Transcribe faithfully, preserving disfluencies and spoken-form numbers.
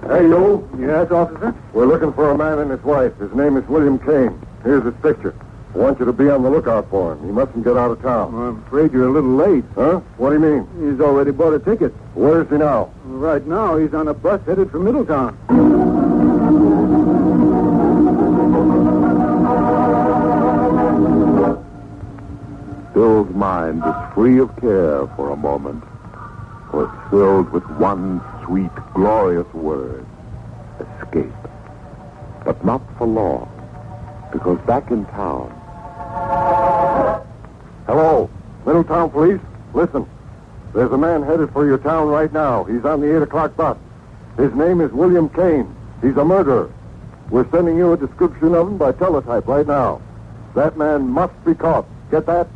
Hey, you. Yes, officer? We're looking for a man and his wife. His name is William Kane. Here's his picture. I want you to be on the lookout for him. He mustn't get out of town. Well, I'm afraid you're a little late. Huh? What do you mean? He's already bought a ticket. Where is he now? Right now, he's on a bus headed for Middletown. Bill's mind is free of care for a moment, for it's filled with one sweet, glorious word, escape. But not for long, because back in town... Hello, Middletown Police. Listen, there's a man headed for your town right now. He's on the eight o'clock bus. His name is William Kane. He's a murderer. We're sending you a description of him by teletype right now. That man must be caught. Get that?